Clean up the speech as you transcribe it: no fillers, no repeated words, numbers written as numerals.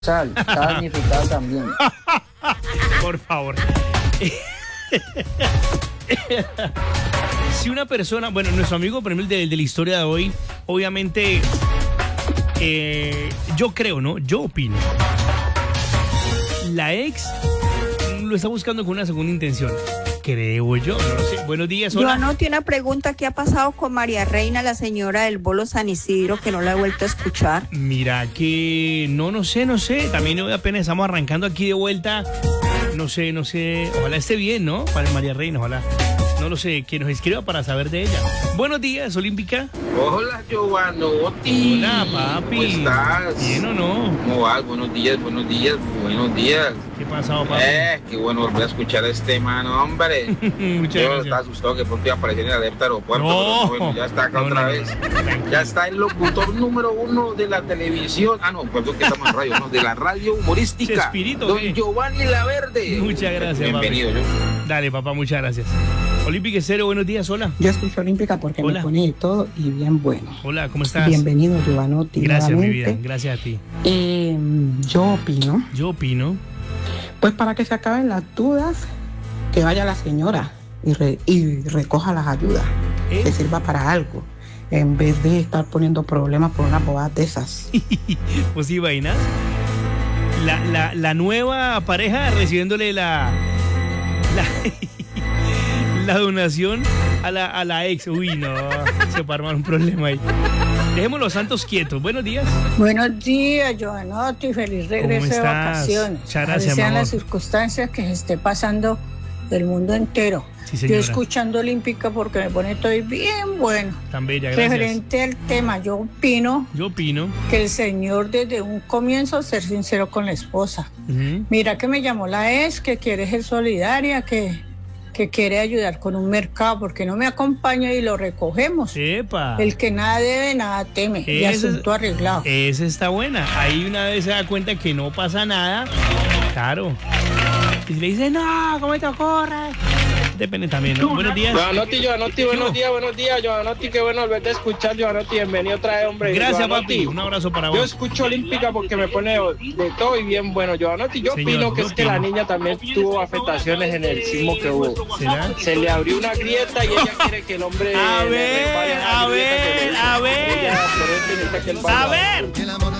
está damnificado también. Por favor. Si una persona, bueno, nuestro amigo, por ejemplo, de la historia de hoy, obviamente, yo creo, ¿no? Yo opino. La ex lo está buscando con una segunda intención. Creo yo, no lo sé. Buenos días, hola. Yo anoté una pregunta. ¿Qué ha pasado con María Reina, la señora del Bolo San Isidro, que no la he vuelto a escuchar? Mira que no sé. También hoy apenas estamos arrancando aquí de vuelta. No sé. Ojalá esté bien, ¿no? Para María Reina, ojalá. No lo sé, que nos escriba para saber de ella. Buenos días, Olímpica. Hola, Giovanotti. Hola, papi. ¿Cómo estás? ¿Bien o no? ¿Cómo vas? Buenos días. ¿Qué pasó, papi? Qué bueno volver a escuchar a este man, hombre. Muchas Yo gracias. estaba asustado que pronto iba a aparecer en el alerta aeropuerto, No. pero bueno, ya está acá otra vez. Tranquilo. Ya está el locutor número 1 de la televisión. No, perdón que estamos en radio, no, de la radio humorística. Chespirito, Don ¿qué? Giovanni Laverde. Muchas gracias, Bienvenido, papi. yo. Dale, papá, muchas gracias. Olímpica Cero, buenos días, hola. Yo escucho Olímpica porque Hola. me pone de todo y bien bueno. Hola, ¿cómo estás? Bienvenido, Giovanotti. Gracias, mi vida, nuevamente. gracias a ti. Yo opino, Yo opino. pues para que se acaben las dudas, que vaya la señora y recoja las ayudas, ¿Eh? que sirva para algo, en vez de estar poniendo problemas por una bobada de esas. Pues sí, vainas. La nueva pareja recibiéndole la donación a la ex. Uy, no, se va a armar un problema ahí. Dejemos los santos quietos. Buenos días. Buenos días, Giovanotti. Feliz regreso de estás? vacaciones. Muchas gracias, A veces mi las amor. circunstancias que se esté pasando del mundo entero. Sí, Yo señora. escuchando Olímpica porque me pone todo bien bueno. Tan bella, gracias. Referente al tema, yo opino Yo opino. que el señor desde un comienzo ser sincero con la esposa. Ujú. Mira que me llamó la ex, que quiere ser solidaria, que quiere ayudar con un mercado, porque no me acompaña y lo recogemos. Epa. El que nada debe, nada teme. Y Ese- asunto arreglado. Esa está buena. Ahí una vez se da cuenta que no pasa nada. Claro. Y si le dice, no, ¿cómo te ocurre? Depende también, ¿no? Buenos días. Giovanotti, buenos días, Giovanotti, qué bueno volverte a escuchar, Giovanotti, bienvenido otra vez, hombre. Gracias, Giovanotti, papi. Un abrazo para Yo vos. escucho Olímpica porque me pone de todo y bien bueno, Giovanotti. Yo Señor, opino que yo es que la opino. niña también tuvo afectaciones en el sismo que hubo. ¿Será? Se le abrió una grieta y ella quiere que el hombre A le ver, repare la a grieta que ver, le- a ver. Ella, por eso necesita que el A padre- ver. Que el amor